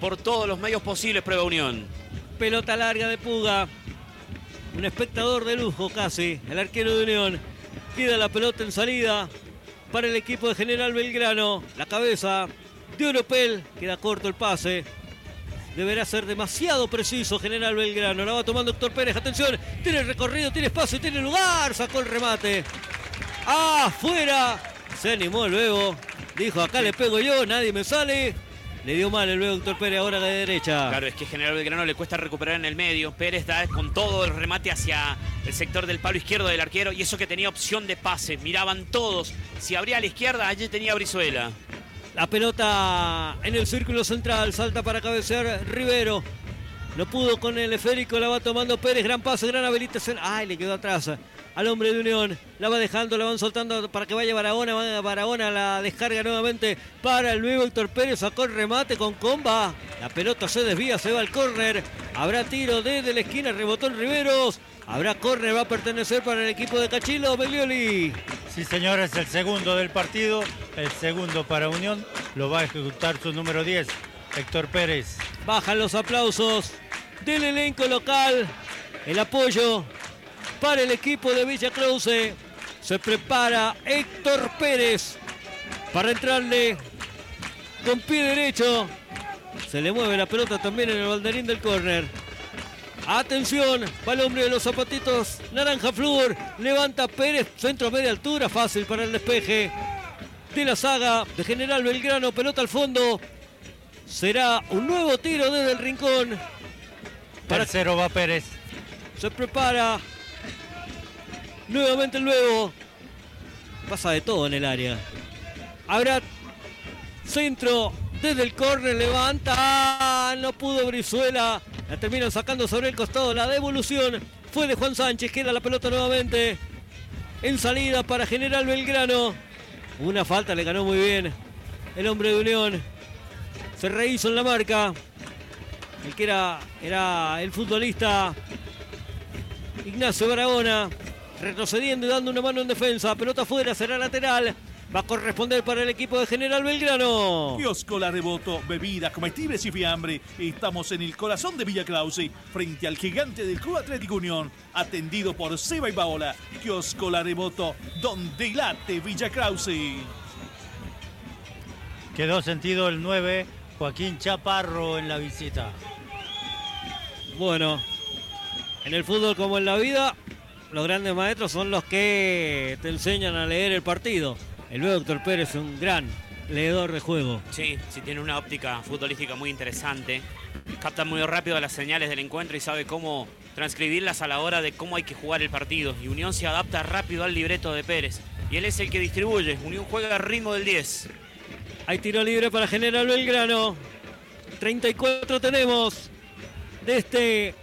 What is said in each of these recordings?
por todos los medios posibles, Prueba Unión. Pelota larga de Puga. Un espectador de lujo casi. El arquero de Unión. Queda la pelota en salida para el equipo de General Belgrano. La cabeza de Oropel. Queda corto el pase. Deberá ser demasiado preciso General Belgrano. La va tomando Héctor Pérez. Atención. Tiene recorrido, tiene espacio, tiene lugar. Sacó el remate. Afuera. Se animó luego. Dijo, acá le pego yo, nadie me sale. Le dio mal el luego Héctor Pérez ahora de derecha. Claro, es que General Belgrano le cuesta recuperar en el medio. Pérez da con todo el remate hacia el sector del palo izquierdo del arquero. Y eso que tenía opción de pase. Miraban todos. Si abría a la izquierda, allí tenía Brizuela. La pelota en el círculo central. Salta para cabecear Rivero. No pudo con el esférico. La va tomando Pérez. Gran pase, gran habilitación. Ay, le quedó atrás al hombre de Unión. La va dejando, la van soltando para que vaya Barahona. Barahona la descarga nuevamente para el nuevo Héctor Pérez. Sacó el remate con comba. La pelota se desvía, se va al córner. Habrá tiro desde la esquina, rebotó en Riveros. Habrá córner, va a pertenecer para el equipo de Cachilo, Bellioli. Sí, señores, el segundo del partido. El segundo para Unión. Lo va a ejecutar su número 10, Héctor Pérez. Bajan los aplausos del elenco local. El apoyo para el equipo de Villa Krause. Se prepara Héctor Pérez para entrarle con pie derecho. Se le mueve la pelota también en el banderín del córner. Atención, va el hombre de los zapatitos naranja flúor. Levanta Pérez, centro a media altura, fácil para el despeje de la saga de General Belgrano. Pelota al fondo. Será un nuevo tiro desde el rincón. Tercero va Pérez. Se prepara nuevamente luego. Pasa de todo en el área. Habrá centro desde el córner. Levanta. No pudo Brizuela. La terminan sacando sobre el costado. La devolución fue de Juan Sánchez. Queda la pelota nuevamente en salida para General Belgrano. Una falta, le ganó muy bien el hombre de Unión. Se rehizo en la marca. El que era el futbolista Ignacio Barahona. Retrocediendo y dando una mano en defensa. Pelota afuera, será lateral. Va a corresponder para el equipo de General Belgrano. Kiosco La Reboto, bebidas, comestibles y fiambre. Estamos en el corazón de Villa Krause, frente al gigante del Club Atlético Unión. Atendido por Seba y Paola. Kiosco La Reboto, donde late Villa Krause. Quedó sentido el 9, Joaquín Chaparro en la visita. Bueno, en el fútbol como en la vida, los grandes maestros son los que te enseñan a leer el partido. El nuevo Héctor Pérez es un gran leedor de juego. Sí, tiene una óptica futbolística muy interesante. Capta muy rápido las señales del encuentro y sabe cómo transcribirlas a la hora de cómo hay que jugar el partido. Y Unión se adapta rápido al libreto de Pérez. Y él es el que distribuye. Unión juega al ritmo del 10. Hay tiro libre para General Belgrano. 34 tenemos de este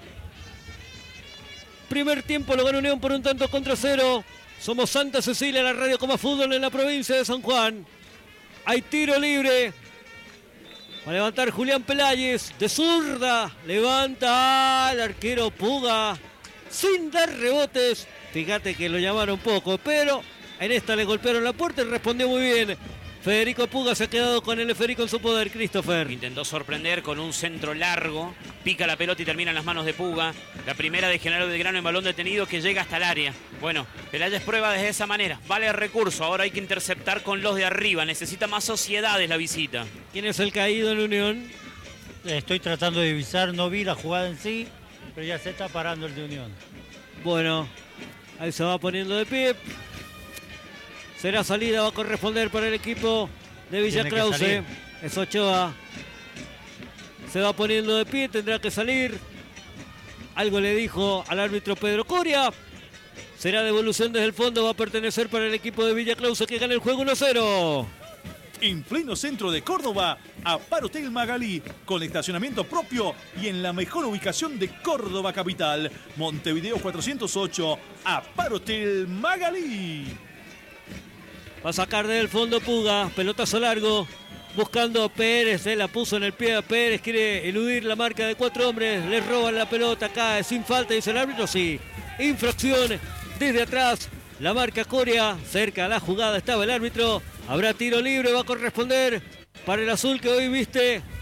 primer tiempo. Lo gana Unión por 1-0. Somos Santa Cecilia, la radio como fútbol en la provincia de San Juan. Hay tiro libre. Va a levantar Julián Peláez de zurda. Levanta al arquero Puga sin dar rebotes. Fíjate que lo llamaron poco, pero en esta le golpearon la puerta y respondió muy bien. Federico Puga se ha quedado con el esférico en su poder. Christopher intentó sorprender con un centro largo. Pica la pelota y termina en las manos de Puga. La primera de General Belgrano en balón detenido que llega hasta el área. Bueno, Peláez prueba desde esa manera. Vale el recurso. Ahora hay que interceptar con los de arriba. Necesita más sociedades la visita. ¿Quién es el caído en Unión? Estoy tratando de divisar. No vi la jugada en sí, pero ya se está parando el de Unión. Bueno, ahí se va poniendo de pie. Será salida, va a corresponder para el equipo de Villa Krause. Es Ochoa. Se va poniendo de pie, tendrá que salir. Algo le dijo al árbitro Pedro Coria. Será devolución desde el fondo, va a pertenecer para el equipo de Villa Krause que gana el juego 1-0. En pleno centro de Córdoba, Aparotel Magalí, con estacionamiento propio y en la mejor ubicación de Córdoba capital. Montevideo 408, Aparotel Magalí. Va a sacar del fondo Puga, pelotazo largo, buscando a Pérez, se la puso en el pie a Pérez, quiere eludir la marca de 4 hombres, le roban la pelota, cae sin falta, dice el árbitro, sí. Infracción desde atrás, la marca Coria, cerca a la jugada estaba el árbitro, habrá tiro libre, va a corresponder para el azul que hoy viste